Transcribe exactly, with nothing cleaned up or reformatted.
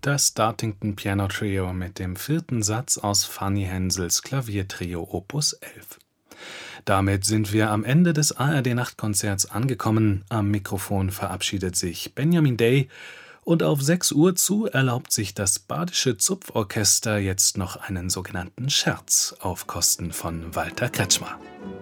das Dartington Piano Trio mit dem vierten Satz aus Fanny Hensels Klaviertrio Opus elf. Damit sind wir am Ende des A R D-Nachtkonzerts angekommen. Am Mikrofon verabschiedet sich Benjamin Day und auf sechs Uhr zu erlaubt sich das Badische Zupforchester jetzt noch einen sogenannten Scherz auf Kosten von Walter Kretschmer.